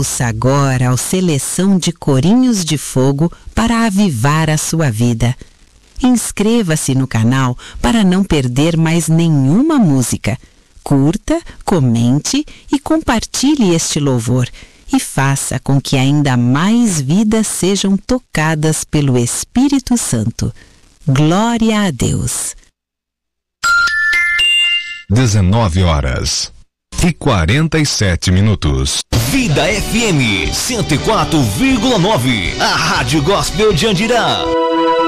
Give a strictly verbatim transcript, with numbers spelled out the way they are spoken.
Ouça agora a seleção de corinhos de fogo para avivar a sua vida. Inscreva-se no canal para não perder mais nenhuma música. Curta, comente e compartilhe este louvor e faça com que ainda mais vidas sejam tocadas pelo Espírito Santo. Glória a Deus. dezenove horas e quarenta e sete minutos. Vida F M cento e quatro vírgula nove, a Rádio Gospel de Andirá.